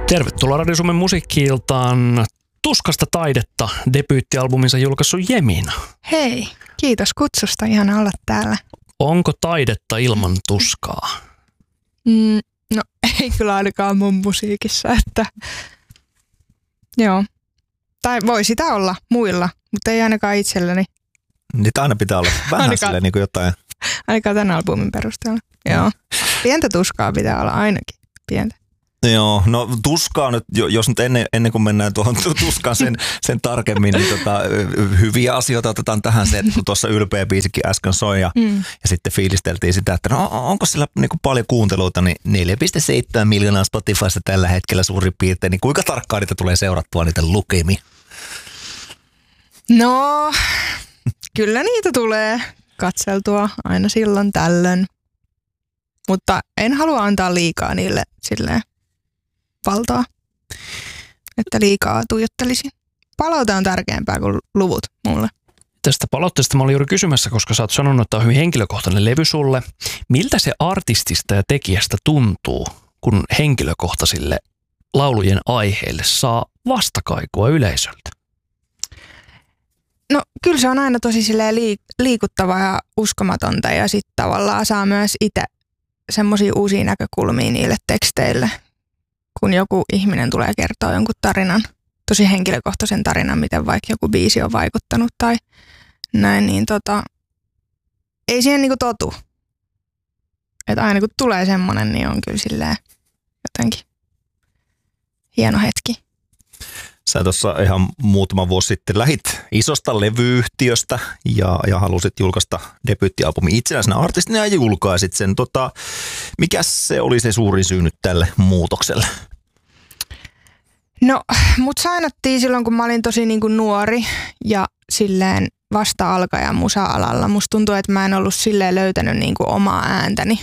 Tervetuloa Radio Suomen musiikki-iltaan. Tuskasta taidetta debyyttialbuminsa julkaissut Jemina. Hei, kiitos kutsusta. Ihana olla täällä. Onko taidetta ilman tuskaa? No ei kyllä ainakaan mun musiikissa, että joo. Tai voi sitä olla muilla, mutta ei ainakaan itselläni. Niitä aina pitää olla vähän silleen niin kuin jotain. Ainakaan tämän albumin perusteella. Joo. Pientä tuskaa pitää olla ainakin. Pientä. Joo, no tuskaa nyt, jos nyt ennen kuin mennään tuohon tuskaan sen tarkemmin, niin hyviä asioita otetaan tähän se, kun tuossa Ylpeä biisikin äsken soi ja sitten fiilisteltiin sitä, että no onko sillä niin kuin paljon kuunteluita, niin 4,7 miljoonaa Spotifyssa tällä hetkellä suurin piirtein, niin kuinka tarkkaan niitä tulee seurattua niitä lukemia? No, kyllä niitä tulee katseltua aina silloin tällöin, mutta en halua antaa liikaa niille silleen valtaa, että liikaa tuijottelisin. Palaute on tärkeämpää kuin luvut mulle. Tästä palautteesta mä olin juuri kysymässä, koska sä oot sanonut, että on hyvin henkilökohtainen levy sulle. Miltä se artistista ja tekijästä tuntuu, kun henkilökohtaisille laulujen aiheille saa vastakaikua yleisöltä? No kyllä se on aina tosi silleen liikuttavaa ja uskomatonta ja sitten tavallaan saa myös itse semmoisia uusia näkökulmia niille teksteille, kun joku ihminen tulee kertoa jonkun tarinan, tosi henkilökohtaisen tarinan, miten vaikka joku biisi on vaikuttanut tai näin, niin ei siihen niinku totu. Että aina kun tulee semmoinen, niin on kyllä silleen jotenkin hieno hetki. Sä tuossa ihan muutama vuosi sitten lähit isosta levyyhtiöstä ja halusit julkaista debyyttialbumin itsenäisenä artistina ja julkaisit sen. Mikä se oli se suurin syy nyt tälle muutokselle? No, mut sainattiin silloin, kun mä olin tosi niinku nuori ja silleen vasta-alkaja musa-alalla. Musta tuntuu, että mä en ollut silleen löytänyt niinku omaa ääntäni.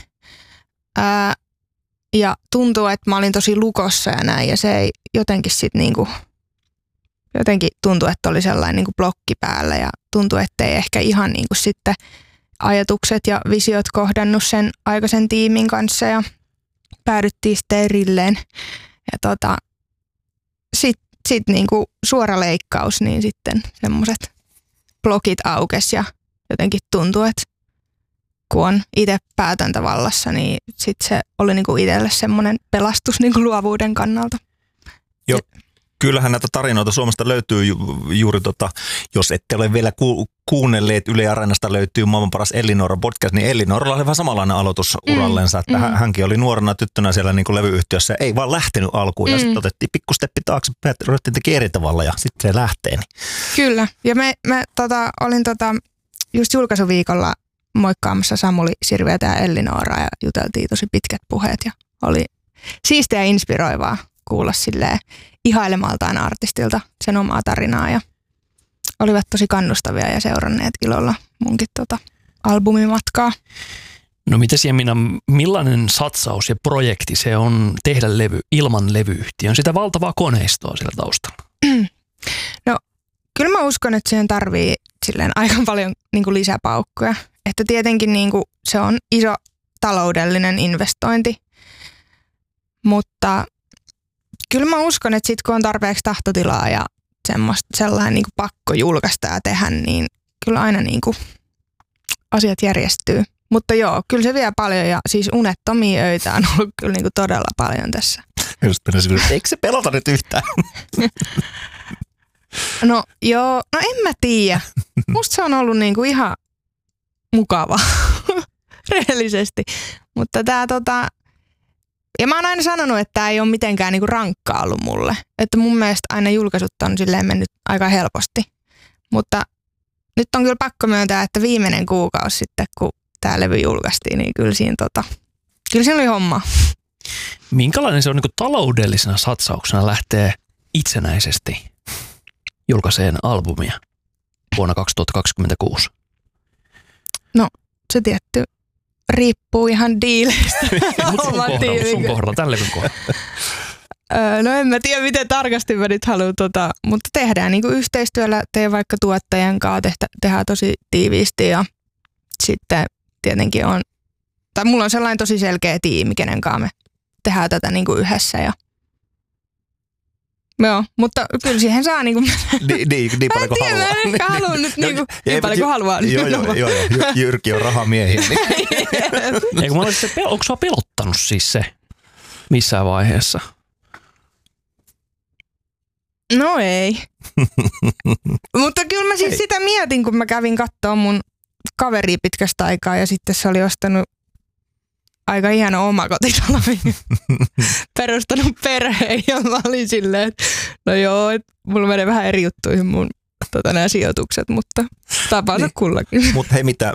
Ja tuntuu, että mä olin tosi lukossa ja näin ja se ei jotenkin sit niinku jotenkin tuntui, että oli sellainen niin kuin blokki päällä ja tuntui, että ei ehkä ihan niin kuin sitten ajatukset ja visiot kohdannut sen aikaisen tiimin kanssa ja päädyttiin sitten erilleen. Ja sitten niin kuin suora leikkaus, niin sitten semmoiset blokit aukesi ja jotenkin tuntui, että kun on itse päätäntävallassa, niin sitten se oli niin kuin itselle semmoinen pelastus niin kuin luovuuden kannalta. Joo. Kyllähän näitä tarinoita Suomesta löytyy juuri, jos ette ole vielä kuunnelleet, Yle Areenasta löytyy Maailman paras Ellinora podcast, niin Ellinoralla oli vähän samanlainen aloitus urallensa, että hänkin oli nuorena tyttönä siellä niin kuin levyyhtiössä, ei vaan lähtenyt alkuun ja sitten otettiin pikku steppi taaksepäin, että ruvettiin tekemään eri tavalla ja sitten se lähtee. Niin. Kyllä, ja olin just julkaisuviikolla moikkaamassa Samuli Sirviötä ja Ellinoraa ja juteltiin tosi pitkät puheet ja oli siistiä ja inspiroivaa kuulla silleen ihailemaltaan artistilta sen omaa tarinaa ja olivat tosi kannustavia ja seuranneet ilolla munkin albumimatkaa. No mites Jemina, millainen satsaus ja projekti se on tehdä levy ilman levyyhtiön, sitä valtavaa koneistoa siellä taustalla? No kyllä mä uskon, että siihen tarvii silleen aika paljon niin kuin lisäpaukkuja, että tietenkin niin kuin se on iso taloudellinen investointi, mutta kyllä mä uskon, että sit kun on tarpeeksi tahtotilaa ja sellainen niin kuin pakko julkaista ja tehdä, niin kyllä aina niin kuin asiat järjestyy. Mutta joo, kyllä se vie paljon ja siis unettomia öitä on ollut kyllä niin kuin todella paljon tässä. Eikö se pelota nyt yhtään? No joo, no en mä tiedä. Musta se on ollut niin kuin ihan mukava, rehellisesti. Mutta tää ja mä oon aina sanonut, että tää ei ole mitenkään niinku rankkaa ollut mulle. Että mun mielestä aina julkaisut on silleen mennyt aika helposti. Mutta nyt on kyllä pakko myöntää, että viimeinen kuukausi sitten, kun tää levy julkaistiin, niin kyllä siinä oli homma. Minkälainen se on niinku taloudellisena satsauksena lähtee itsenäisesti julkaiseen albumia vuonna 2026? No, se tietty riippuu ihan diileistä. Sun kohdalla, tämän levyn kohdalla. No en mä tiedä, miten tarkasti mä nyt haluan, mutta tehdään niin kuin yhteistyöllä vaikka tuottajan kanssa, tehdään tosi tiiviisti ja sitten tietenkin mulla on sellainen tosi selkeä tiimi, kenen kanssa me tehdään tätä niin kuin yhdessä ja Joo, mutta kyllä siihen saa niinku... Niin paljon kuin haluaa. Mä en ehkä halua nyt niin paljon kuin haluaa. Joo. Jyrki on rahamiehiä. Niin. Onko sua pelottanut siis se missään vaiheessa? No ei. Mutta kyllä mä siis sitä mietin, kun mä kävin katsoa mun kaveria pitkästä aikaa ja sitten se oli ostanut aika ihana omakotitalo, perustanut perheen ja mä olin silleen, että no joo, että mulla menee vähän eri juttuihin mun nämä sijoitukset, mutta tapansa kullakin. Mutta hei,